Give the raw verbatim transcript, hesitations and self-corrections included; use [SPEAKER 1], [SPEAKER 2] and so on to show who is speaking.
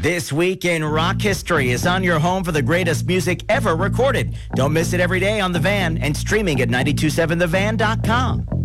[SPEAKER 1] This Week in Rock History is on your home for the greatest music ever recorded. Don't miss it every day on The Van and streaming at nine two seven the van dot com.